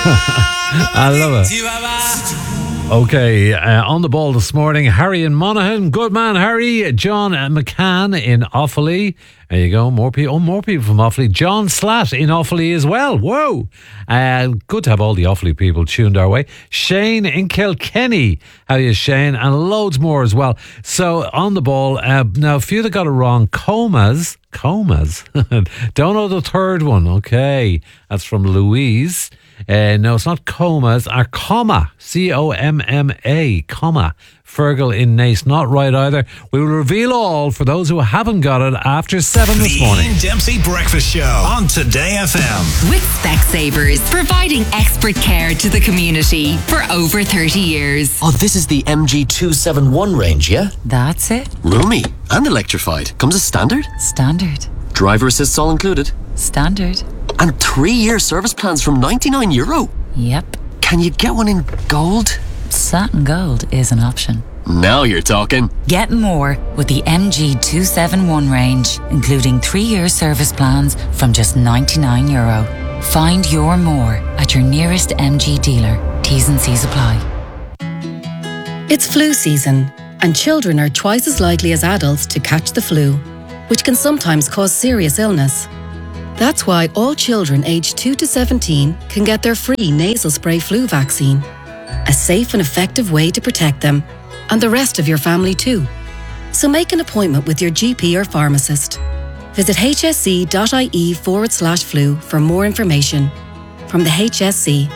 I love it. Okay, on the ball this morning, Harry and Monaghan. Good man, Harry. John McCann in Offaly. There you go. More people from Offaly. John Slatt in Offaly as well. Whoa. Good to have all the Offaly people tuned our way. Shane in Kilkenny. How are you, Shane? And loads more as well. So, on the ball, now a few that got it wrong. Comas. Don't know the third one. Okay. That's from Louise. No, it's not comas, or comma, C-O-M-M-A, comma. Fergal in Nace, not right either. We will reveal all for those who haven't got it after 7 this morning. The Ian Dempsey Breakfast Show on Today FM. With Specsavers, providing expert care to the community for over 30 years. Oh, this is the MG271 range, yeah? That's it. Roomy and electrified. Comes as standard? Standard. Driver assists all included? Standard. And 3-year service plans from €99. Yep. Can you get one in gold? Satin gold is an option. Now you're talking. Get more with the MG271 range, including 3-year service plans from just €99. Find your more at your nearest MG dealer. T's and C's apply. It's flu season, and children are twice as likely as adults to catch the flu, which can sometimes cause serious illness. That's why all children aged 2 to 17 can get their free nasal spray flu vaccine. A safe and effective way to protect them, and the rest of your family too. So make an appointment with your GP or pharmacist. Visit hsc.ie/flu for more information. From the HSC.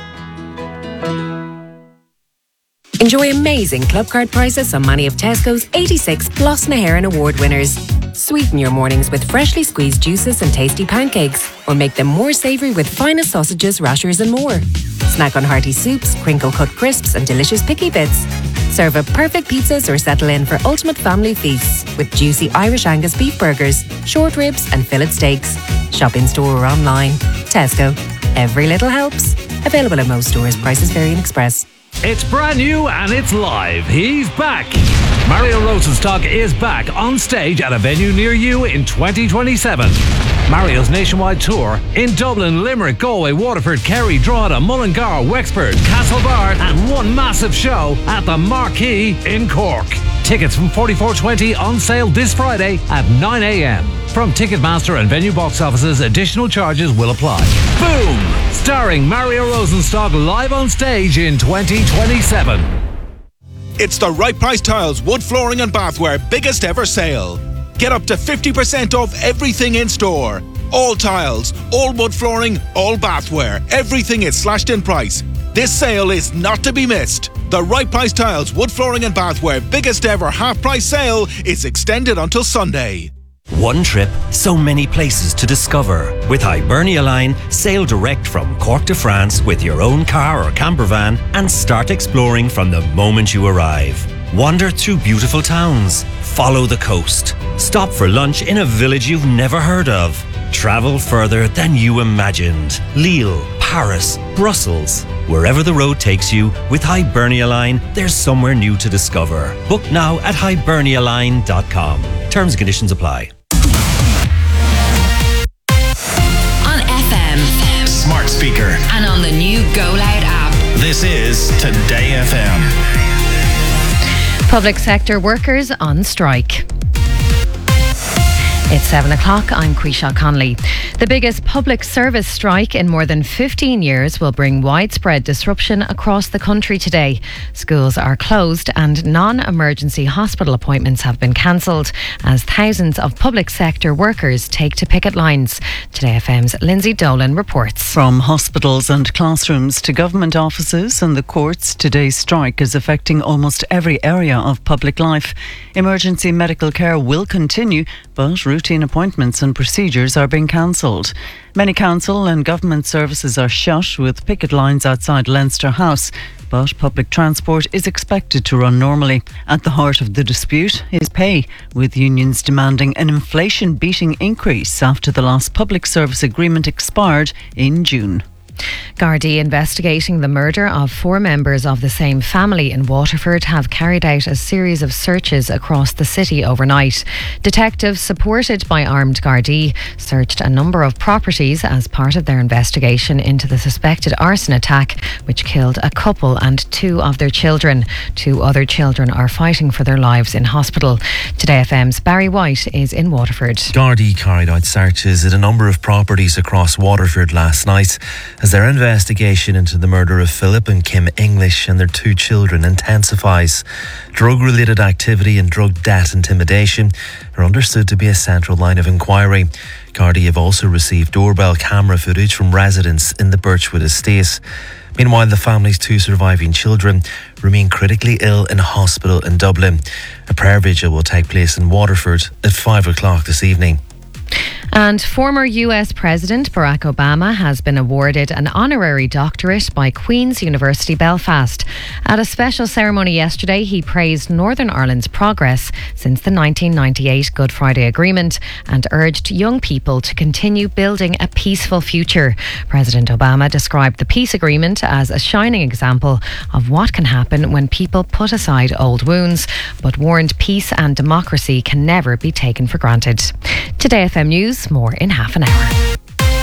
Enjoy amazing club card prices on many of Tesco's 86 Plus na HÉireann award winners. Sweeten your mornings with freshly squeezed juices and tasty pancakes, or make them more savoury with finest sausages, rashers and more. Snack on hearty soups, crinkle-cut crisps and delicious picky bits. Serve up perfect pizzas or settle in for ultimate family feasts with juicy Irish Angus beef burgers, short ribs and fillet steaks. Shop in-store or online. Tesco. Every little helps. Available at most stores. Prices vary in Express. It's brand new and it's live. He's back. Mario Rosenstock is back on stage at a venue near you in 2027. Mario's nationwide tour in Dublin, Limerick, Galway, Waterford, Kerry, Drogheda, Mullingar, Wexford, Castlebar, and one massive show at the Marquee in Cork. Tickets from $44.20 on sale this Friday at 9 a.m. From Ticketmaster and venue box offices, additional charges will apply. Boom! Starring Mario Rosenstock live on stage in 2027. It's the Right Price Tiles wood flooring and bathware biggest ever sale. Get up to 50% off everything in store. All tiles, all wood flooring, all bathware. Everything is slashed in price. This sale is not to be missed. The Right Price Tiles wood flooring and bathware biggest ever half price sale is extended until Sunday. One trip, so many places to discover. With Hibernia Line, sail direct from Cork to France with your own car or camper van and start exploring from the moment you arrive. Wander through beautiful towns. Follow the coast. Stop for lunch in a village you've never heard of. Travel further than you imagined. Lille, Paris, Brussels. Wherever the road takes you, with Hibernia Line, there's somewhere new to discover. Book now at hibernialine.com. Terms and conditions apply. Smart speaker. And on the new Go Loud app. This is Today FM. Public sector workers on strike. It's 7 o'clock. I'm Quisha Connolly. The biggest public service strike in more than 15 years will bring widespread disruption across the country today. Schools are closed and non-emergency hospital appointments have been cancelled as thousands of public sector workers take to picket lines. Today FM's Lindsay Dolan reports. From hospitals and classrooms to government offices and the courts, today's strike is affecting almost every area of public life. Emergency medical care will continue, but routine appointments and procedures are being cancelled. Many council and government services are shut, with picket lines outside Leinster House, but public transport is expected to run normally. At the heart of the dispute is pay, with unions demanding an inflation-beating increase after the last public service agreement expired in June. Gardaí investigating the murder of 4 members of the same family in Waterford have carried out a series of searches across the city overnight. Detectives, supported by armed Gardaí, searched a number of properties as part of their investigation into the suspected arson attack, which killed a couple and 2 of their children. 2 other children are fighting for their lives in hospital. Today FM's Barry White is in Waterford. Gardaí carried out searches at a number of properties across Waterford last night as their investigation into the murder of Philip and Kim English and their 2 children intensifies. Drug-related activity and drug debt intimidation are understood to be a central line of inquiry. Gardaí have also received doorbell camera footage from residents in the Birchwood estate. Meanwhile, the family's 2 surviving children remain critically ill in a hospital in Dublin. A prayer vigil will take place in Waterford at 5 o'clock this evening. And former US President Barack Obama has been awarded an honorary doctorate by Queen's University Belfast. At a special ceremony yesterday, he praised Northern Ireland's progress since the 1998 Good Friday Agreement and urged young people to continue building a peaceful future. President Obama described the peace agreement as a shining example of what can happen when people put aside old wounds, but warned peace and democracy can never be taken for granted. Today FM News, more in half an hour.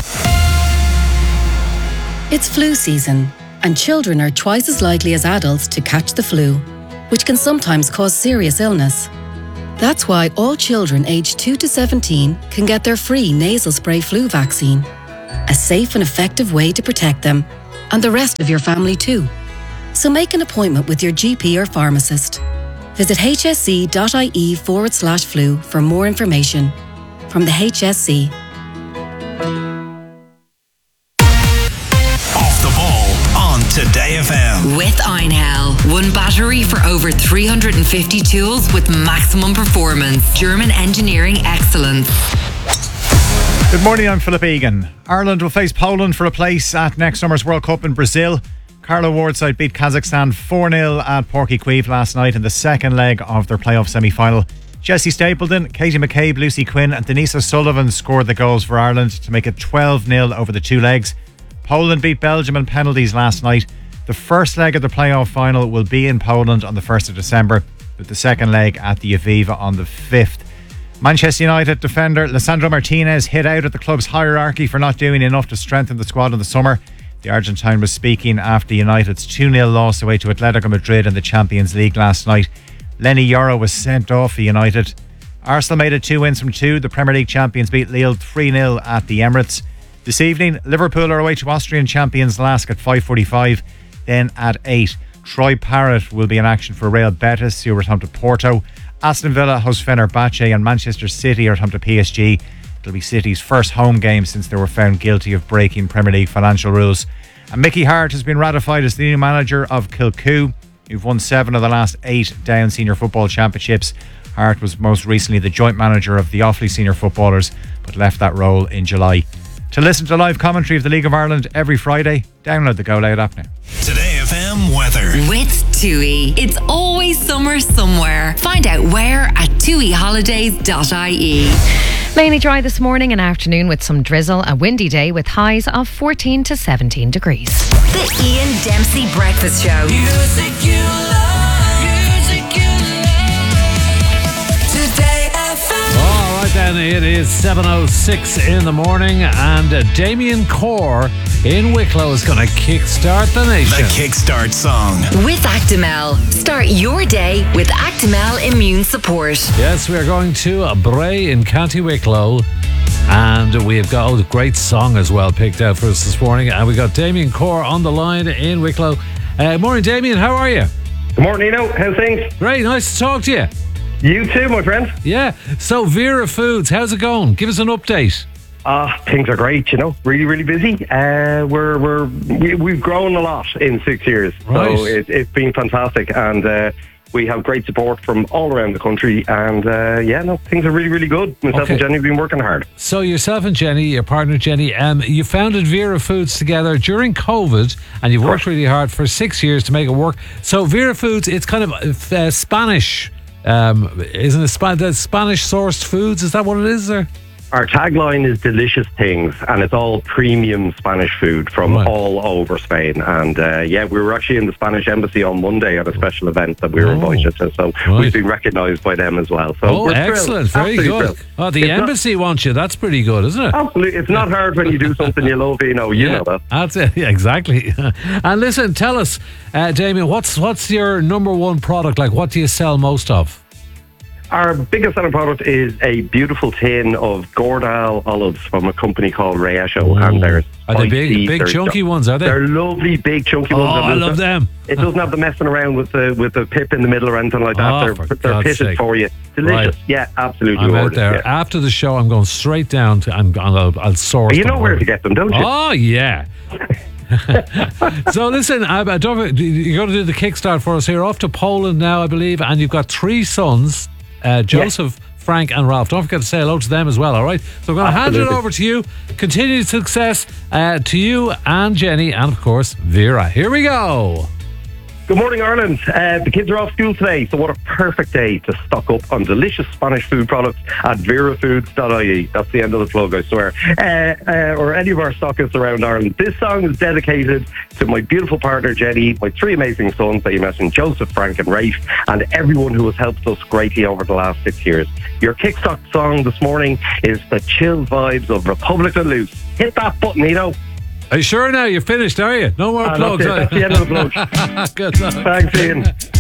It's flu season, and children are twice as likely as adults to catch the flu, which can sometimes cause serious illness. That's why all children aged 2 to 17 can get their free nasal spray flu vaccine. A safe and effective way to protect them, and the rest of your family too. So make an appointment with your GP or pharmacist. Visit hsc.ie/flu for more information. From the HSC. Off the ball on Today FM. With Einhell. 1 battery for over 350 tools with maximum performance. German engineering excellence. Good morning, I'm Philip Egan. Ireland will face Poland for a place at next summer's World Cup in Brazil. Carlo Wardside beat Kazakhstan 4-0 at Porky Queeve last night in the second leg of their playoff semi-final. Jessie Stapleton, Katie McCabe, Lucy Quinn and Denise O'Sullivan scored the goals for Ireland to make it 12-0 over the 2 legs. Poland beat Belgium in penalties last night. The first leg of the playoff final will be in Poland on the 1st of December, with the second leg at the Aviva on the 5th. Manchester United defender Lisandro Martinez hit out at the club's hierarchy for not doing enough to strengthen the squad in the summer. The Argentine was speaking after United's 2-0 loss away to Atletico Madrid in the Champions League last night. Lenny Yoro was sent off for United. Arsenal made it 2 wins from 2. The Premier League champions beat Lille 3-0 at the Emirates. This evening, Liverpool are away to Austrian champions Lask at 5:45. Then at 8, Troy Parrott will be in action for Real Betis, who are at home to Porto. Aston Villa host Fenerbahce and Manchester City are at home to PSG. It'll be City's first home game since they were found guilty of breaking Premier League financial rules. And Mickey Hart has been ratified as the new manager of Kilcoo, who've won 7 of the last 8 Down Senior Football Championships. Hart was most recently the joint manager of the Offaly Senior Footballers, but left that role in July. To listen to live commentary of the League of Ireland every Friday, download the Go Loud app now. Today FM weather. With TUI. It's always summer somewhere. Find out where at tuiholidays.ie. Mainly dry this morning and afternoon with some drizzle. A windy day with highs of 14 to 17 degrees. The Ian Dempsey Breakfast Show. Music you love. Music you love. Today FM. All right then, it is 7:06 in the morning and Damien Corr in Wicklow is going to kickstart the nation. The Kickstart song. With Actimel. Start your day with Actimel Immune Support. Yes, we're going to Bray in County Wicklow. And we've got a great song as well picked out for us this morning. And we got Damien Corr on the line in Wicklow. Morning, Damien. How are you? Good morning, Nino. How's things? Great. Nice to talk to you. You too, my friend. Yeah. So, Vera Foods, how's it going? Give us an update. Things are great, you know. Really, really busy. We've grown a lot in 6 years. Right. So it's been fantastic. And we have great support from all around the country. And things are really, really good. Myself and Jenny have been working hard. So yourself and Jenny, your partner Jenny, you founded Vera Foods together during COVID, and you've worked really hard for 6 years to make it work. So Vera Foods, it's kind of Spanish, isn't it? Spanish sourced foods, is that what it is there? Our tagline is delicious things, and it's all premium Spanish food from all over Spain. And we were actually in the Spanish embassy on Monday at a special event that we were invited to. So we've been recognised by them as well. So we're excellent. thrilled. Very Absolutely good. thrilled. Oh, the embassy wants you. That's pretty good, isn't it? Absolutely. It's not hard when you do something you love, you know that. That's it. Yeah, exactly. And listen, tell us, Damien, what's your number one product? Like, what do you sell most of? Our biggest selling product is a beautiful tin of Gordal olives from a company called Riesho, and they're Are they big chunky ones? Are they? They're lovely, big chunky Oh, ones. I love them. It doesn't have the messing around with the pip in the middle or anything like that. Oh, they're pitted for you. Delicious. Right. Yeah, absolutely. I'm out gorgeous, there yeah. after the show. I'm going straight down to. I'll source. You them know where for to get them, don't you? Oh yeah. So listen, you're going to do the kickstart for us here. Off to Poland now, I believe, and you've got three sons, Joseph, Frank and Ralph. Don't forget to say hello to them as well, all right? So I'm going to hand it over to you. Continued success to you and Jenny and, of course, Vera. Here we go. Good morning, Ireland. The kids are off school today, so what a perfect day to stock up on delicious Spanish food products at verafoods.ie. That's the end of the plug, I swear. Or any of our stockists around Ireland. This song is dedicated to my beautiful partner, Jenny, my three amazing sons that you mentioned, Joseph, Frank and Rafe, and everyone who has helped us greatly over the last 6 years. Your kickstart song this morning is the chill vibes of Republic of Loose. Hit that button, Nino. Are you sure now? You're finished, are you? No more plugs. That's the end of the plug. Good luck. Thanks, Ian.